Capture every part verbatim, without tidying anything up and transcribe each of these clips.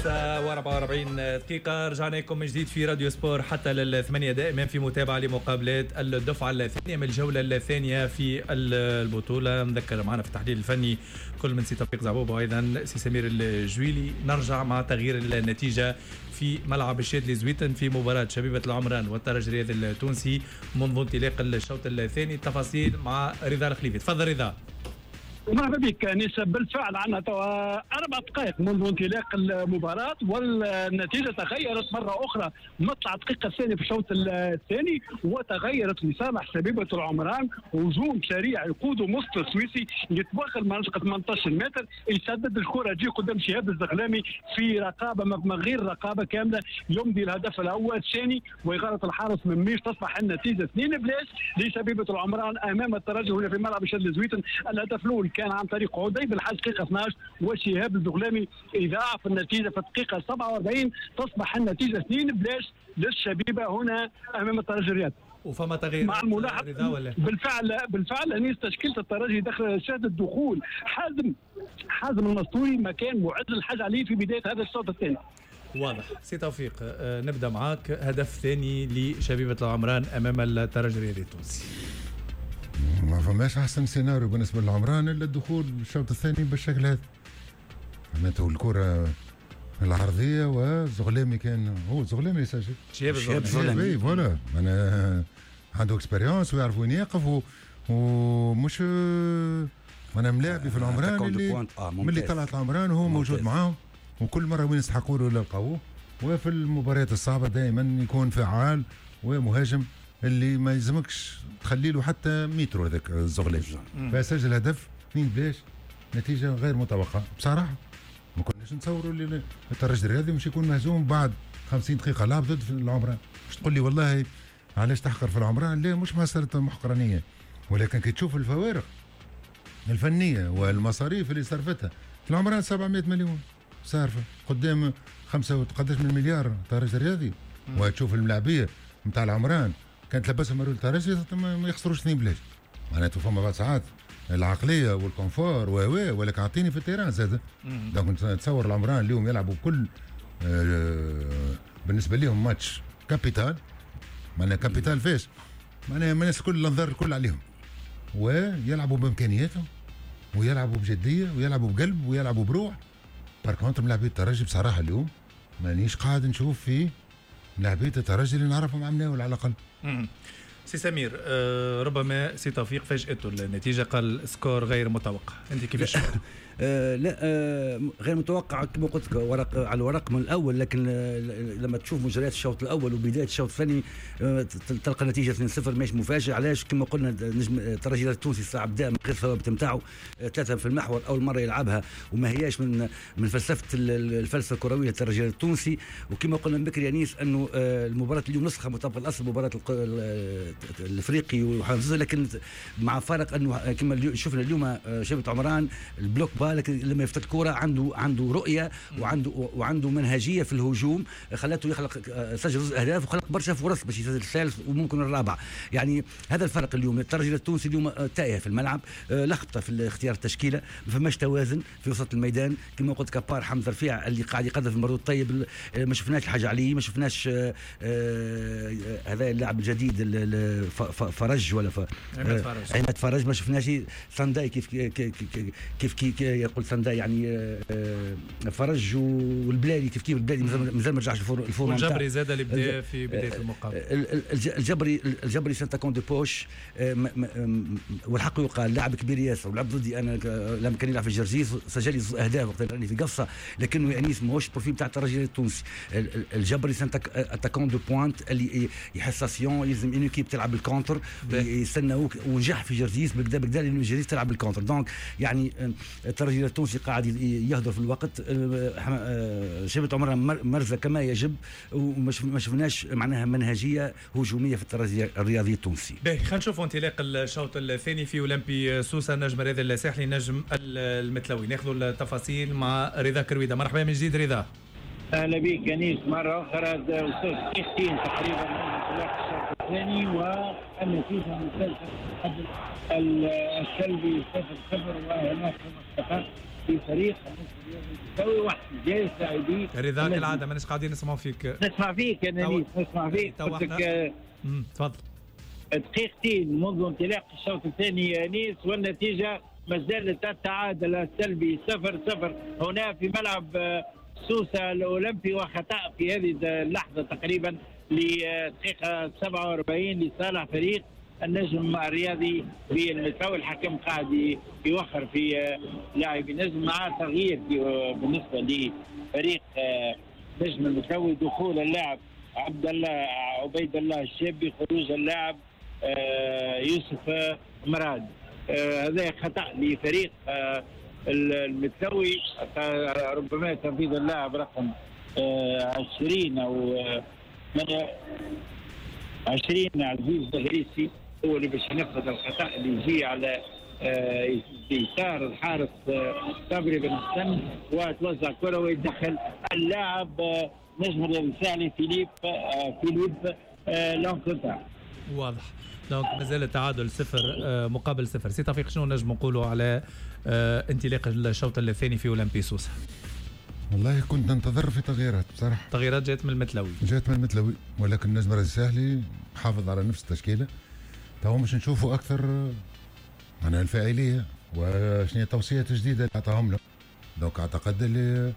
وأربعة وأربعين دقيقة رجعنا لكم من جديد في راديو سبور حتى للثمانية دائما في متابعة لمقابلات الدفعة الثانية من الجولة الثانية في البطولة. نذكر معنا في التحليل الفني كل من سي توفيق زعبوبة وأيضا سي سمير الجويلي. نرجع مع تغيير النتيجة في ملعب الشادلي زويتن في مباراة شبيبة العمران والترجي الرياضي التونسي منذ انطلاق الشوط الثاني. التفاصيل مع رضا الخليفي. تفضل رضا. مرحبا بك نيس. بالفعل عندنا توا اربع دقائق منذ انطلاق المباراه والنتيجه تغيرت مره اخرى مطلع الدقيقه الثانيه في الشوط الثاني وتغيرت لصالح شبيبه العمران. هجوم سريع يقوده مصطفى السويسي يتوغل منطقه ثمانية عشر متر يسدد الكره تجي قدام شهاب الزغلامي في رقابه من غير رقابه كامله يمضي الهدف الاول الثاني ويغلط الحارس من ميش. تصبح النتيجه اثنين بلاش لشبيبه العمران امام الترجي هنا في ملعب الشادلي زويتن. الهدف الاول كان عن طريق عدي بالحاج دقيقه اثناعش وشهاب الزغلامي اذاعه في النتيجه في الدقيقه سبعة وأربعين. تصبح النتيجه اثنين بلاش للشبيبه هنا امام الترجي الرياضي. وفما تغيير مع الملاحظه بالفعل بالفعل انيس تشكيله الترجي دخل شهدت دخول حازم حازم النسطوري مكان معز الحاج علي في بدايه هذا الشوط الثاني. واضح. سي توفيق آه نبدا معك. هدف ثاني لشبيبه العمران امام الترجي الرياضي التونسي. ما فماش احسن سيناريو بالنسبه للعمران الا الدخول بالشوط الثاني بالشكل هذا. معناته الكره العرضيه والزغلامي كان هو الزغلامي يسجل. شهاب الزغلامي فوالا انا عنده اكسبيريونس ويعرف وين يقف ومش انا ملاعبي في العمران اللي ملي طلعت العمران وهو موجود معاهم وكل مره وين يستحقوا له يلقاوه. وفي المباريات الصعبه دائما يكون فعال ومهاجم اللي ما يلزمكش تخلي له حتى متر هذاك الزغلامي. فسجل هدف اثنين بلاش نتيجه غير متوقعه بصراحه. ما كناش نتصوروا اللي الترجي الرياضي مش يكون مهزوم بعد خمسين دقيقه لعب ضد العمران. مش تقول لي والله علاش تحقر في العمران؟ لا مش مساله محقرانيه ولكن كي تشوف الفوارق الفنيه والمصاريف اللي صرفتها العمران سبعمائة مليون صارفه قدام خمسة قداش من مليار الترجي الرياضي. وتشوف الملاعبيه نتاع العمران كانت لبسها مرول الترجي ما يخسروش اثنين بلاش. معناته فما بعض ساعات العقليه والكونفور و ولكن اعطيني في التيران زاد. دونك نتصور العمران اليوم يلعبوا بكل آه بالنسبه لهم ماتش كابيتال. معناها كابيتال فاش معناها الناس الكل الانظار الكل عليهم ويلعبوا بامكانياتهم ويلعبوا بجديه ويلعبوا بقلب ويلعبوا بروح. باركونتر ملاعبيه الترجي بصراحه اليوم مانيش قاعد نشوف فيه لاعبيه الترجي اللي نعرفهم عمناول على الاقل. سي سمير آه ربما سي توفيق فاجأته النتيجه قال سكور غير متوقع. انت كيفاش؟ آه لا آه غير متوقع كما قلت لك ورق على الورق من الاول. لكن آه لما تشوف مجريات الشوط الاول وبدايه الشوط الثاني آه تلقى نتيجه اثنين صفر مش مفاجئ. علاش؟ كما قلنا نجم الترجي التونسي صعب دائما غير الثوابت نتاعو آه ثلاثه في المحور اول مره يلعبها وما هياش من من فلسفه الفلسفه الكرويه الترجي التونسي. وكما قلنا بكري انيس انه آه المباراه اليوم نسخه مطابقه الاصل مباراه الافريقي وحافظه. لكن مع فرق انه كما شفنا اليوم شبيبه عمران البلوك با لكن لما يفتك الكره عنده عنده رؤيه وعنده وعنده منهجيه في الهجوم خلته يخلق سجل اهداف وخلق برشا فرص باش يسجل الثالث وممكن الرابع. يعني هذا الفرق اليوم. الترجي التونسي اليوم تائه في الملعب لخبطه في اختيار التشكيله ما فماش توازن في وسط الميدان. كما قلت كبار حمزه رفيع اللي قاعد يقدم في المردود الطيب ما شفناش الحاجه عليه ما شفناش هذا اللاعب الجديد فرج ولا عماد فرج ما شفناش. سانداي كيف كيف كيف كيف يقول سانداي يعني فرج والبلالي كيف كيف البلالي مازال ما رجعش الفورم. والجبري زاد اللي بدا في بدايه المقابله. الجبري الجبري سانتا كون دي بوش والحق يقال لاعب كبير ياسر ولعب ضدي انا لما كان يلعب في الجرجيس سجل لي اهداف وقت راني في قصه. لكنه يعني ماهوش البروفيل تاع الترجي التونسي. الجبري سانتا اتاكون دو بوينت اللي يحساسيون يلزم ان كيب تلعب الكونتر يستناوك ونجح في جرجيس بكدا بكدا لانه جرجيس تلعب بالكونتر. دونك يعني الترجي التونسي قاعد يهدر في الوقت. شبيبة عمران مرزه كما يجب وما شفناش معناها منهجيه هجوميه في الترجي الرياضي التونسي. باهي خلينا نشوفوا انطلاق الشوط الثاني في اولمبي سوسه نجم الرياضي الساحلي نجم المتلوي. ناخذوا التفاصيل مع رضا كرويده. مرحبا من جديد رضا. اهلا بك انيس مره اخرى. وصلت تقريبا من انطلاق الشوط الثاني والنتيجه ممتازه قبل السلبي صفر صفر. وهناك خطا في فريق يسوي واحد جاي لاعبين. رضا كالعاده ماناش قاعدين نسمعوا فيك. نسمع فيك انا نيس نسمع فيك. امم تفضل. دقيقتين منذ انطلاق الشوط الثاني يا نيس والنتيجه ما زالت التعادل السلبي صفر صفر هنا في ملعب سوسه الاولمبي، وخطا في هذه اللحظه تقريبا لدقيقه سبعة وأربعين لصالح فريق النجم الرياضي بالمتراوي. الحكم قاعد يوخر في لاعب النجم مع تغيير بالنسبه لفريق نجم المتراوي، دخول اللاعب عبد الله عبيد الله الشابي، خروج اللاعب يوسف مراد. هذا خطا لفريق المتراوي، ربما تنفيذ اللاعب رقم عشرين او عشرين عزيز الهريسي هو اللي باش ينفذ الخطا اللي يجي على يسار الحارس صبري بن حسن، وتوزع كره ويدخل اللاعب نجم الرياضي الساحلي فيليب فيليب لونكوتا. واضح. دونك مازال التعادل صفر مقابل صفر. سي توفيق، شنو نجم نقولوا على انطلاق الشوط الثاني في اولمبي سوسه؟ والله كنت ننتظر في تغييرات بصراحه. تغييرات جات من المتلوي. جات من المتلوي، ولكن النجم الرياضي الساحلي حافظ على نفس التشكيله. تو باش نشوفوا اكثر عن الفاعليه وشنو التوصيات الجديده اللي عطاهم له. دونك اعتقد اللي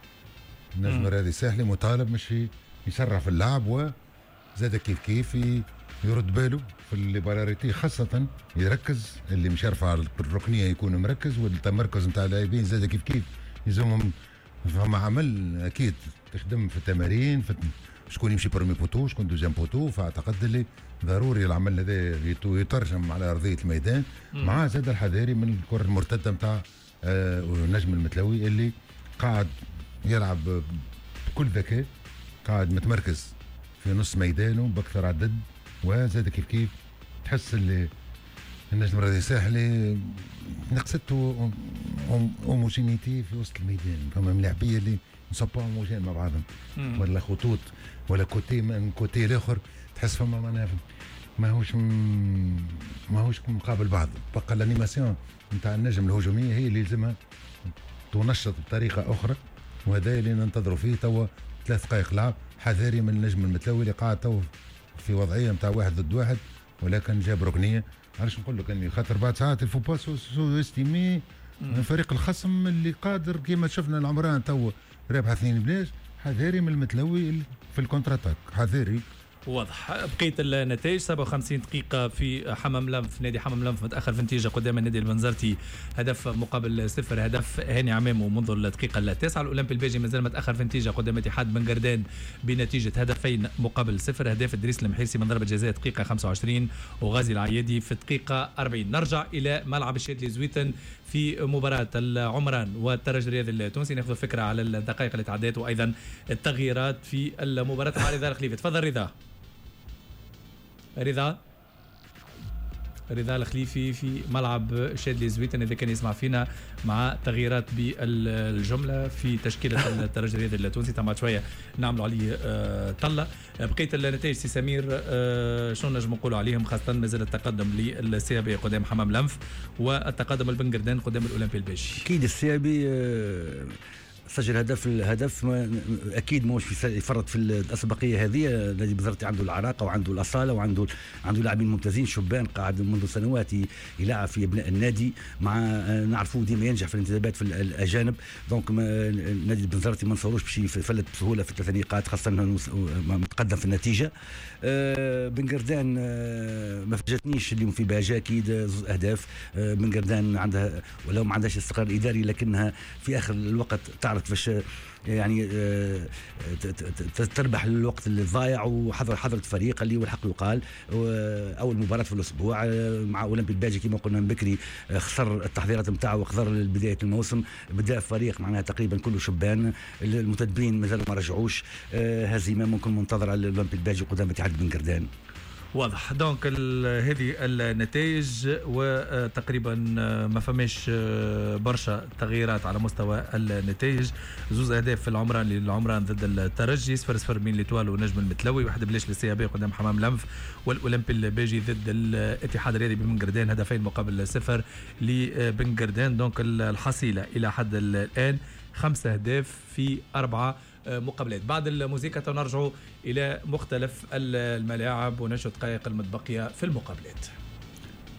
النجم الرياضي الساحلي مطالب مش يسرع في اللعب، وزاد كيف كيف يرد باله في الليبراليتي، خاصه يركز اللي مش يرفع الركنيه يكون مركز، والتمركز نتاع اللاعبين زاد كيف كيف يلزمهم. فما عمل اكيد تخدم في التمارين، في شكون يمشي برمي بوتو شكون دوزيام بوتو. فاعتقد اللي ضروري العمل هذا يترجم على ارضيه الميدان، مع زاد الحذاري من الكره المرتده نتاع آه نجم المتلوي اللي قاعد يلعب بكل ذكاء، قاعد متمركز في نص ميدانه باكثر عدد، وزاد كيف كيف تحس اللي النجم الرياضي الساحلي نقصته هوموجينيتي في وسط الميدان. فما ملاعبيه اللي نصبوا هوموجين مع بعضهم، ولا خطوط ولا كوتي من كوتي الاخر تحس فما معناها ماهوش ماهوش مقابل بعض. بقى الانيماسيون نتاع النجم الهجوميه هي اللي يلزمها تنشط بطريقه اخرى، وهذا اللي ننتظروا فيه توا. ثلاث دقائق لعب حذاري من النجم المتلوي اللي قاعد تو في وضعيه نتاع واحد ضد واحد، ولكن جاب ركنيه. علاش نقول لك اني خاطر بعد ساعات الفو با سو استيمي من فريق الخصم اللي قادر كيما شفنا العمران تو رابح اثنين بلاش. حذاري من المتلوي في الكونتراتاك، حذاري. واضح. بقيت النتائج سبعة وخمسين دقيقة في حمام لنف. نادي حمام لنف متأخر في النتيجة قدام النادي البنزرتي هدف مقابل صفر، هدف هاني عمامه منذ الدقيقة التاسعة. الأولمبي الباجي مازال متأخر في النتيجة قدام اتحاد بن قردان بنتيجة هدفين مقابل صفر، هدف إدريس المحيرسي من ضربة جزاء دقيقة خمسة وعشرين وغازي العيادي في الدقيقة أربعين. نرجع إلى ملعب الشادلي زويتن في مباراة العمران والترجي الرياضي التونسي، ناخذ فكرة على الدقائق اللي تعدت وأيضا التغييرات في المباراة مع رضا الخليفي. تفضل رضا. رضا رضا الخليفي في ملعب شادلي زويتن اذا كان يسمع فينا، مع تغييرات بالجمله في تشكيله الترجي الرياضي التونسي. تم شويه نعملوا عليه آه طله. بقيت النتائج سي سمير، آه شنو نجم نقولوا عليهم، خاصه مازال التقدم للسيابي قدام حمام لنف والتقدم البن قردان قدام الاولمبي الباجي. اكيد السيابي آه سجل هدف. الهدف اكيد مش يفرط في الاسبقيه هذه. نادي بنزرتي عنده العراقه وعنده الاصاله وعنده عنده لاعبين ممتازين شبان قاعد منذ سنوات يلعب في ابناء النادي، مع نعرفوه ديما ينجح في الانتدابات في الاجانب. دونك نادي بنزرتي ما نصوروش باش يفلت بسهوله في الثلاث نقاط، خاصه انه متقدم في النتيجه. بن قردان ما فاجاتنيش اليوم في بهجه، اكيد زوج اهداف. بن قردان عندها ولو ما عندهاش استقرار اداري، لكنها في اخر الوقت تعرف باش يعني تربح الوقت الضايع، وحضر حضرت فريق اللي هو الحق يقال اول مباراه في الاسبوع مع اولمبي الباجي كما قلنا من بكري، خسر التحضيرات نتاعو وخسر بدايه الموسم. بدا فريق معناها تقريبا كله شبان، المتدبين مازالوا ما رجعوش. هزيمه ممكن منتظره على اولمبي الباجي قدام اتحاد بن قردان. واضح. دونك هذه النتائج، وتقريبا ما فماش برشا تغييرات على مستوى النتائج. زوز اهداف في العمران للعمران ضد الترجي، صفر صفر بين ليتوال ونجم المتلوي، واحد بلاش للسي بي قدام حمام الانف، والاولمبي الباجي ضد الاتحاد الرياضي بن قردان هدفين مقابل صفر لبن قردان. دونك الحصيله الى حد الان خمسة اهداف في اربعه مقابلات. بعد الموسيقى نرجع الى مختلف الملاعب ونشوف دقائق المتبقيه في المقابلات.